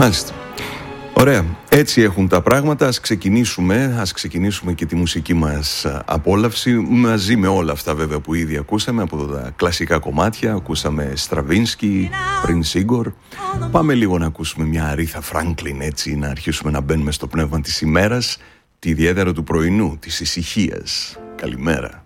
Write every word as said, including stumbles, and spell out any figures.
Μάλιστα. Ωραία. Έτσι έχουν τα πράγματα. Ας ξεκινήσουμε, ας ξεκινήσουμε και τη μουσική μας απόλαυση μαζί με όλα αυτά βέβαια που ήδη ακούσαμε από τα κλασικά κομμάτια. Ακούσαμε Στραβίνσκι, Prince Igor. Πάμε λίγο να ακούσουμε μια Αρίθα Φράνκλιν, έτσι να αρχίσουμε να μπαίνουμε στο πνεύμα της ημέρας, τη ιδιαίτερα του πρωινού, της ησυχίας. Καλημέρα.